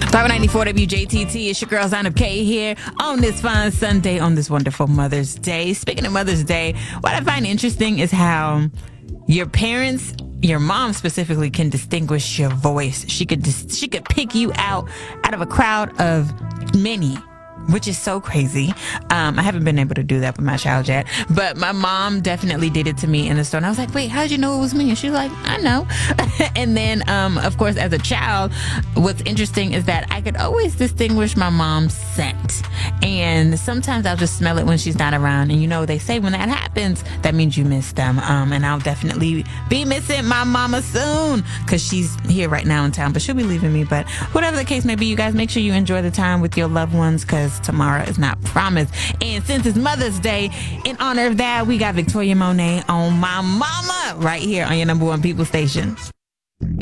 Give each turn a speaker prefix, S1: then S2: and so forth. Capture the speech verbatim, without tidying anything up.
S1: five ninety-four W J T T, it's your girl Zainab K here on this fine Sunday on this wonderful Mother's Day. Speaking of Mother's Day, what I find interesting is how your parents, your mom specifically, can distinguish your voice. She could dis- she could pick you out out of a crowd of many, which is so crazy. Um, I haven't been able to do that with my child yet, but my mom definitely did it to me in the store. And I was like, wait, how did you know it was me? And she was like, I know. And then, um, of course, as a child, what's interesting is that I could always distinguish my mom's scent. And sometimes I'll just smell it when she's not around. And, you know, they say when that happens, that means you miss them. Um, and I'll definitely be missing my mama soon because she's here right now in town, but she'll be leaving me. But whatever the case may be, you guys make sure you enjoy the time with your loved ones because tomorrow is not promised. And since it's Mother's Day, in honor of that, we got Victoria Monet on My Mama right here on your number one People Station.